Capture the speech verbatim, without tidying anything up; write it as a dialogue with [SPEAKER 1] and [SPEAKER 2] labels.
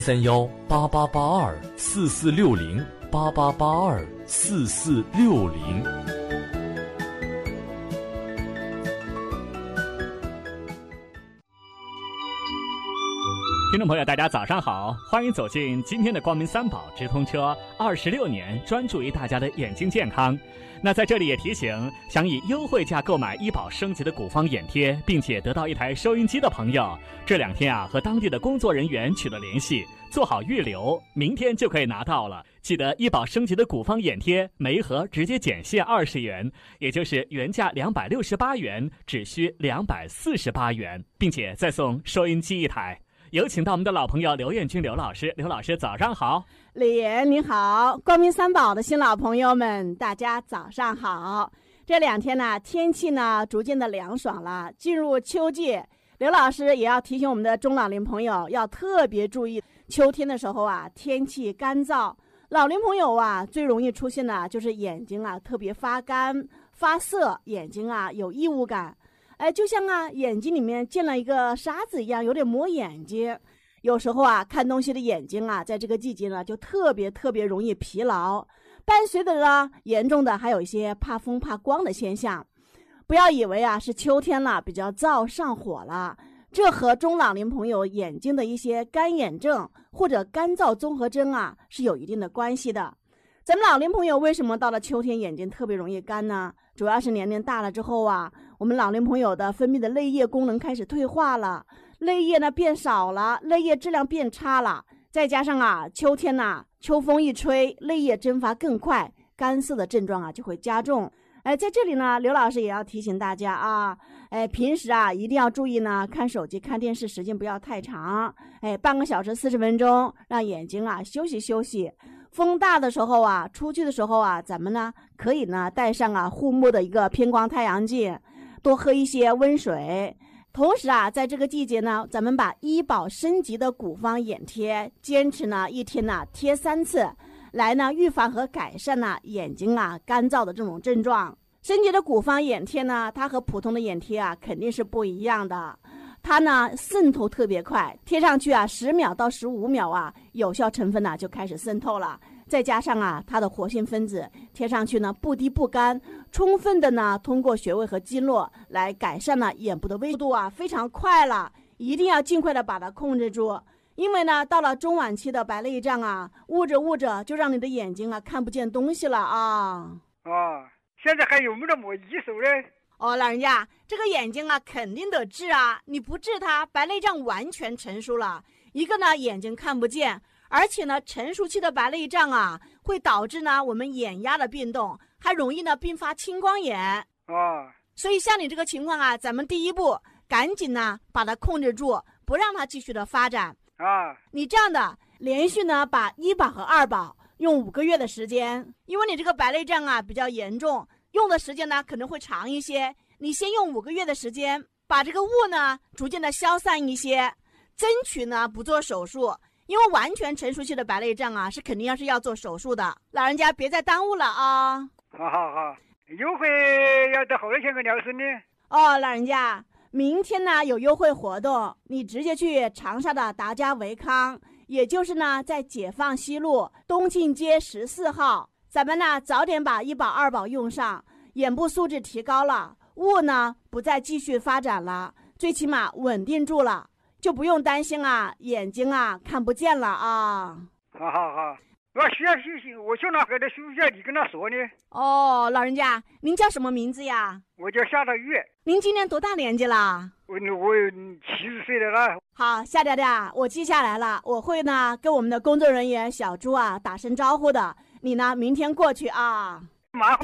[SPEAKER 1] 三幺八八八二四四六零八八八二四四六零。
[SPEAKER 2] 听众朋友大家早上好，欢迎走进今天的光明三宝直通车，二十六年专注于大家的眼睛健康。那在这里也提醒，想以优惠价购买医保升级的古方眼贴，并且得到一台收音机的朋友，这两天啊和当地的工作人员取得联系，做好预留，明天就可以拿到了。记得医保升级的古方眼贴每一盒直接减线二十元，也就是原价两百六十八元只需两百四十八元，并且再送收音机一台。有请到我们的老朋友刘彦军刘老师。刘老师早上好。
[SPEAKER 3] 李岩你好，光明三宝的新老朋友们大家早上好。这两天呢天气呢逐渐的凉爽了，进入秋季，刘老师也要提醒我们的中老龄朋友要特别注意，秋天的时候啊天气干燥，老龄朋友啊最容易出现的就是眼睛啊特别发干发涩，眼睛啊有异物感，哎，就像啊眼睛里面进了一个沙子一样，有点磨眼睛。有时候啊看东西的眼睛啊在这个季节呢就特别特别容易疲劳，伴随的呢严重的还有一些怕风怕光的现象。不要以为啊是秋天了比较燥上火了，这和中老龄朋友眼睛的一些干眼症或者干燥综合征啊是有一定的关系的。咱们老龄朋友为什么到了秋天眼睛特别容易干呢？主要是年龄大了之后啊，我们老龄朋友的分泌的泪液功能开始退化了，泪液呢变少了，泪液质量变差了，再加上啊秋天呐、啊、秋风一吹，泪液蒸发更快，干涩的症状啊就会加重。哎，在这里呢刘老师也要提醒大家啊，哎，平时啊一定要注意呢，看手机看电视时间不要太长，哎，半个小时四十分钟，让眼睛啊休息休息。风大的时候啊，出去的时候啊，咱们呢可以呢带上啊护目的一个偏光太阳镜，多喝一些温水。同时啊，在这个季节呢，咱们把医保升级的古方眼贴，坚持呢一天呢贴三次，来呢预防和改善呢眼睛啊干燥的这种症状。升级的古方眼贴呢，它和普通的眼贴啊肯定是不一样的。它呢渗透特别快，贴上去啊十秒到十五秒啊，有效成分呢就开始渗透了。再加上啊它的活性分子贴上去呢不滴不干，充分的呢通过穴位和经络来改善了眼部的微度啊，非常快了，一定要尽快的把它控制住。因为呢到了中晚期的白内障啊，捂着捂着就让你的眼睛啊看不见东西了啊。
[SPEAKER 4] 哦，现在还有没有么医术呢？
[SPEAKER 3] 哦，老人家，这个眼睛啊肯定得治啊，你不治它，白内障完全成熟了。一个呢眼睛看不见，而且呢成熟期的白内障啊会导致呢我们眼压的变动，还容易呢并发青光眼。
[SPEAKER 4] 哦，
[SPEAKER 3] 所以像你这个情况啊，咱们第一步赶紧呢把它控制住，不让它继续的发展
[SPEAKER 4] 啊。
[SPEAKER 3] 你这样的连续呢把一保和二保用五个月的时间，因为你这个白内障啊比较严重，用的时间呢可能会长一些，你先用五个月的时间把这个雾呢逐渐的消散一些，争取呢不做手术，因为完全成熟期的白内障啊是肯定要是要做手术的，老人家别再耽误了啊。
[SPEAKER 4] 好好好，优惠要到后头钱个疗程呢？
[SPEAKER 3] 哦，老人家，明天呢有优惠活动，你直接去长沙的达佳维康，也就是呢在解放西路东庆街十四号，咱们呢早点把一保二保用上，眼部素质提高了，雾呢不再继续发展了，最起码稳定住了，就不用担心啊眼睛啊看不见了啊。
[SPEAKER 4] 好好好，我需要休息，我去哪和他休息，你跟他说呢？
[SPEAKER 3] 哦，老人家，您叫什么名字呀？
[SPEAKER 4] 我叫夏大玉。
[SPEAKER 3] 您今年多大年纪了？
[SPEAKER 4] 我我七十岁了啦。
[SPEAKER 3] 好，夏嗲嗲，我记下来了，我会呢跟我们的工作人员小朱啊打声招呼的，你呢明天过去啊。
[SPEAKER 4] 马